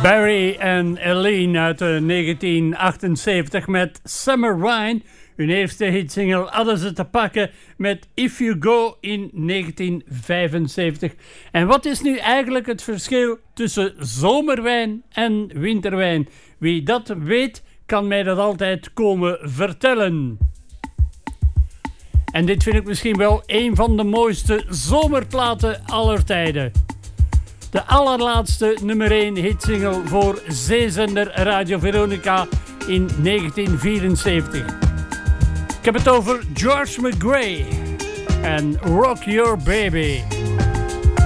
Barry en Eileen uit 1978 met Summer Wine. Hun eerste hitsingle hadden ze te pakken met If You Go in 1975. En wat is nu eigenlijk het verschil tussen zomerwijn en winterwijn? Wie dat weet, kan mij dat altijd komen vertellen. En dit vind ik misschien wel een van de mooiste zomerplaten aller tijden. De allerlaatste nummer 1 hitsingle voor zeezender Radio Veronica in 1974. Ik heb het over George McGray en Rock Your Baby.